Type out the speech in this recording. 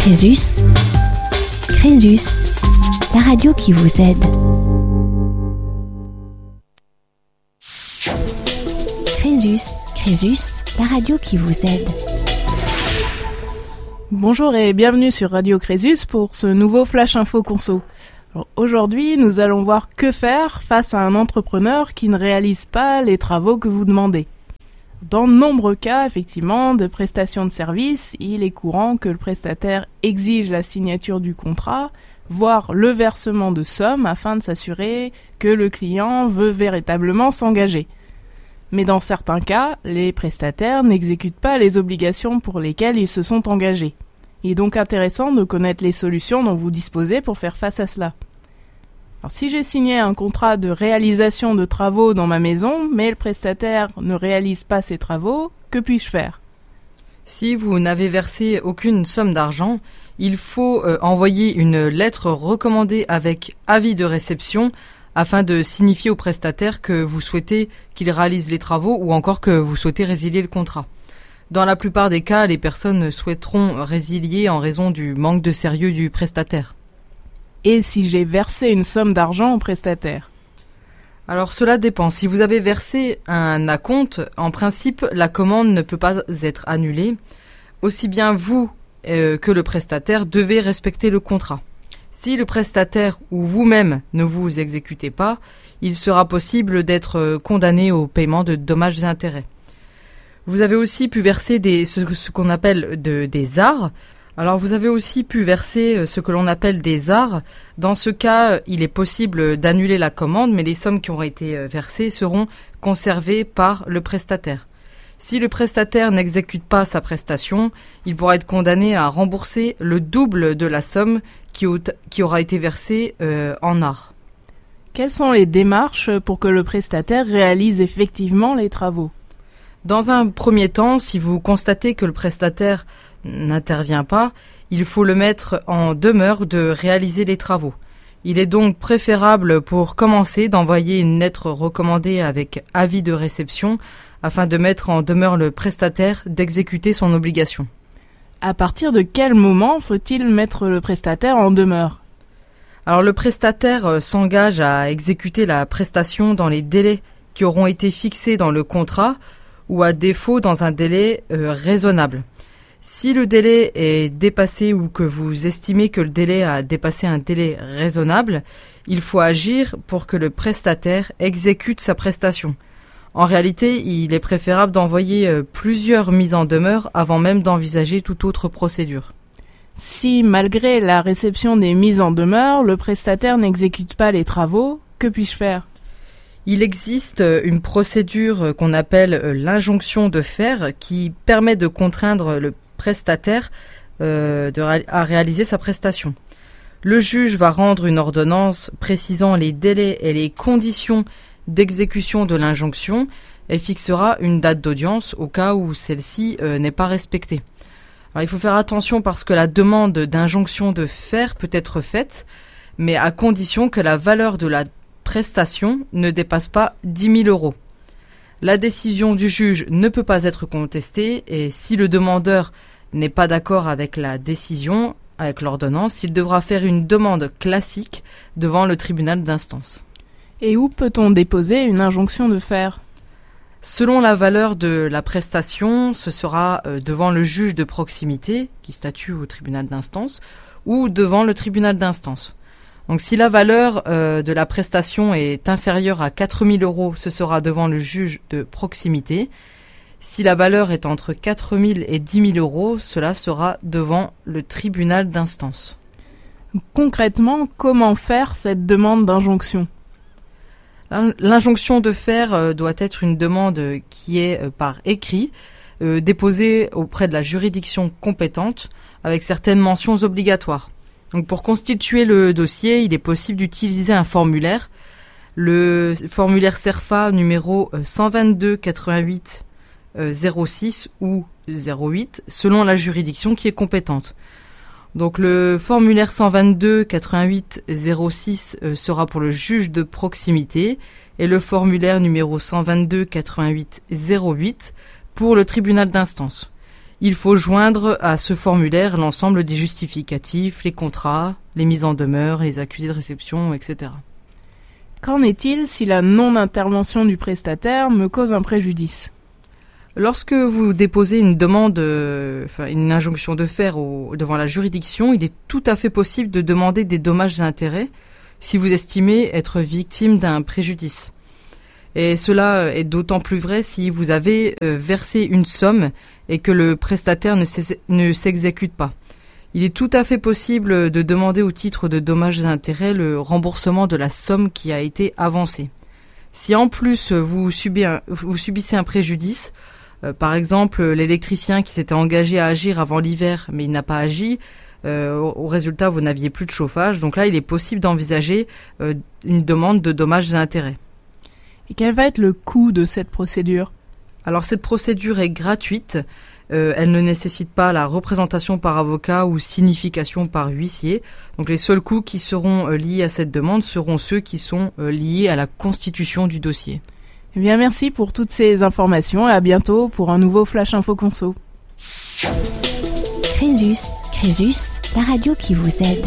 Crésus, Crésus, la radio qui vous aide. Crésus, la radio qui vous aide. Bonjour et bienvenue sur Radio Crésus pour ce nouveau Flash Info Conso. Alors, aujourd'hui, nous allons voir que faire face à un entrepreneur qui ne réalise pas les travaux que vous demandez. Dans de nombreux cas, effectivement, de prestation de service, il est courant que le prestataire exige la signature du contrat, voire le versement de sommes afin de s'assurer que le client veut véritablement s'engager. Mais dans certains cas, les prestataires n'exécutent pas les obligations pour lesquelles ils se sont engagés. Il est donc intéressant de connaître les solutions dont vous disposez pour faire face à cela. Alors, si j'ai signé un contrat de réalisation de travaux dans ma maison, mais le prestataire ne réalise pas ses travaux, que puis-je faire ? Si vous n'avez versé aucune somme d'argent, il faut envoyer une lettre recommandée avec avis de réception afin de signifier au prestataire que vous souhaitez qu'il réalise les travaux ou encore que vous souhaitez résilier le contrat. Dans la plupart des cas, les personnes souhaiteront résilier en raison du manque de sérieux du prestataire. Et si j'ai versé une somme d'argent au prestataire ? Alors cela dépend. Si vous avez versé un acompte, en principe, la commande ne peut pas être annulée. Aussi bien vous que le prestataire devez respecter le contrat. Si le prestataire ou vous-même ne vous exécutez pas, il sera possible d'être condamné au paiement de dommages et intérêts. Vous avez aussi pu verser ce qu'on appelle des arts. Alors vous avez aussi pu verser ce que l'on appelle des arts. Dans ce cas, il est possible d'annuler la commande, mais les sommes qui auront été versées seront conservées par le prestataire. Si le prestataire n'exécute pas sa prestation, il pourra être condamné à rembourser le double de la somme qui aura été versée en arts. Quelles sont les démarches pour que le prestataire réalise effectivement les travaux ? Dans un premier temps, si vous constatez que le prestataire n'intervient pas, il faut le mettre en demeure de réaliser les travaux. Il est donc préférable pour commencer d'envoyer une lettre recommandée avec avis de réception afin de mettre en demeure le prestataire d'exécuter son obligation. À partir de quel moment faut-il mettre le prestataire en demeure ? Alors le prestataire s'engage à exécuter la prestation dans les délais qui auront été fixés dans le contrat ou à défaut dans un délai raisonnable. Si le délai est dépassé ou que vous estimez que le délai a dépassé un délai raisonnable, il faut agir pour que le prestataire exécute sa prestation. En réalité, il est préférable d'envoyer plusieurs mises en demeure avant même d'envisager toute autre procédure. Si, malgré la réception des mises en demeure, le prestataire n'exécute pas les travaux, que puis-je faire ? Il existe une procédure qu'on appelle l'injonction de faire qui permet de contraindre le prestataire à réaliser sa prestation. Le juge va rendre une ordonnance précisant les délais et les conditions d'exécution de l'injonction et fixera une date d'audience au cas où celle-ci n'est pas respectée. Alors, il faut faire attention parce que la demande d'injonction de faire peut être faite, mais à condition que la valeur de la prestation ne dépasse pas 10 000 €. La décision du juge ne peut pas être contestée et si le demandeur n'est pas d'accord avec la décision, avec l'ordonnance, il devra faire une demande classique devant le tribunal d'instance. Et où peut-on déposer une injonction de faire ? Selon la valeur de la prestation, ce sera devant le juge de proximité qui statue au tribunal d'instance ou devant le tribunal d'instance. Donc si la valeur de la prestation est inférieure à 4 000 €, ce sera devant le juge de proximité. Si la valeur est entre 4 000 et 10 000 €, cela sera devant le tribunal d'instance. Concrètement, comment faire cette demande d'injonction ? L'injonction de faire doit être une demande qui est par écrit, déposée auprès de la juridiction compétente avec certaines mentions obligatoires. Donc pour constituer le dossier, il est possible d'utiliser un formulaire, le formulaire CERFA numéro 122 88 06 ou 08 selon la juridiction qui est compétente. Donc le formulaire 122 88 06 sera pour le juge de proximité et le formulaire numéro 122 88 08 pour le tribunal d'instance. il faut joindre à ce formulaire l'ensemble des justificatifs, les contrats, les mises en demeure, les accusés de réception, etc. Qu'en est-il si la non-intervention du prestataire me cause un préjudice ? Lorsque vous déposez une demande, une injonction de faire devant la juridiction, il est tout à fait possible de demander des dommages et intérêts si vous estimez être victime d'un préjudice. Et cela est d'autant plus vrai si vous avez versé une somme et que le prestataire ne s'exécute pas. Il est tout à fait possible de demander au titre de dommages et intérêts le remboursement de la somme qui a été avancée. Si en plus vous subissez un préjudice, par exemple l'électricien qui s'était engagé à agir avant l'hiver mais il n'a pas agi, au résultat vous n'aviez plus de chauffage, donc là il est possible d'envisager une demande de dommages et intérêts. Et quel va être le coût de cette procédure ? Alors cette procédure est gratuite, elle ne nécessite pas la représentation par avocat ou signification par huissier. Donc les seuls coûts qui seront liés à cette demande seront ceux qui sont liés à la constitution du dossier. Eh bien merci pour toutes ces informations et à bientôt pour un nouveau Flash Info Conso. Crésus, la radio qui vous aide.